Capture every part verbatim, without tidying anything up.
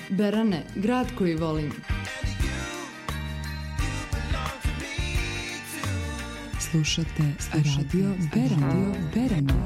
Berane, grad koji volim. Slušate, Radio Berane. Berane.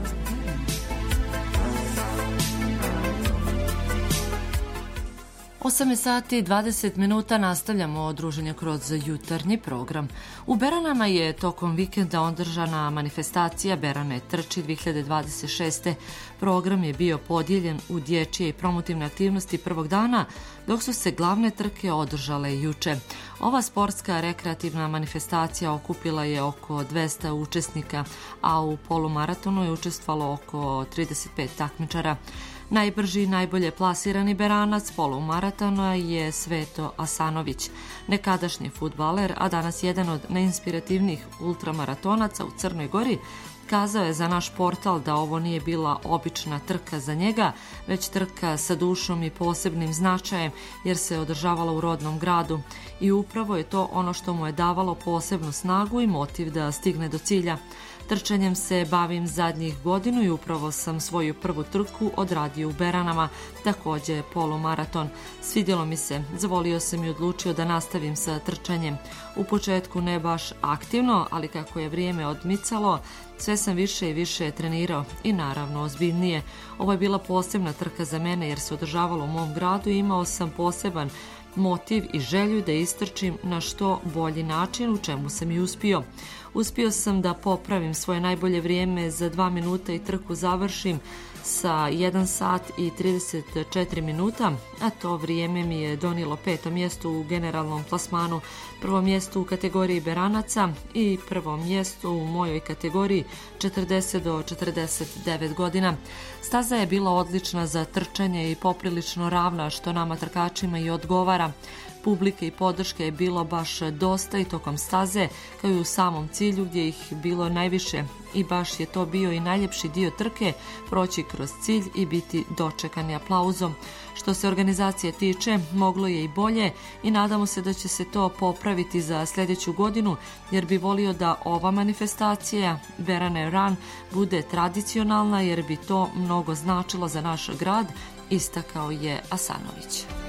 osam sati i dvadeset minuta nastavljamo druženje kroz jutarnji program. U Beranama je tokom vikenda održana manifestacija Berane trči dve hiljade dvadeset šeste. Program je bio podijeljen u dječje i promotivne aktivnosti prvog dana, dok su se glavne trke održale juče. Ova sportska rekreativna manifestacija okupila je oko dvesta učesnika, a u polumaratonu je učestvovalo oko trideset pet takmičara. Najbrži i najbolje plasirani Beranac polumaratona je Sveto Asanović, nekadašnji fudbaler, a danas jedan od najinspirativnijih ultramaratonaca u Crnoj Gori. Kazao je za naš portal da ovo nije bila obična trka za njega, već trka sa dušom i posebnim značajem jer se održavala u rodnom gradu i upravo je to ono što mu je davalo posebnu snagu i motiv da stigne do cilja. Trčanjem se bavim zadnjih godinu i upravo sam svoju prvu trku odradio u Beranama, također polumaraton. Svidjelo mi se, zavolio sam i odlučio da nastavim sa trčanjem. U početku ne baš aktivno, ali kako je vrijeme odmicalo, sve sam više i više trenirao i naravno ozbiljnije. Ovo je bila posebna trka za mene jer se održavalo u mom gradu i imao sam poseban motiv i želju da istrčim na što bolji način, u čemu sam i uspio. Uspio sam da popravim svoje najbolje vrijeme za dva minuta i trku završim sa jedan sat i trideset četiri minuta, a to vrijeme mi je donijelo peto mjesto u generalnom plasmanu, prvo mjesto u kategoriji Beranaca i prvo mjesto u mojoj kategoriji četrdeset do četrdeset devet godina. Staza je bila odlična za trčanje i poprilično ravna, što nama trkačima i odgovara. Publike i podrške je bilo baš dosta i tokom staze, kao i u samom cilju gdje ih bilo najviše. I baš je to bio i najljepši dio trke, proći kroz cilj i biti dočekani aplauzom. Što se organizacije tiče, moglo je i bolje i nadamo se da će se to popraviti za sljedeću godinu, jer bi volio da ova manifestacija Berane Run bude tradicionalna, jer bi to mnogo značilo za naš grad, istakao je Asanović.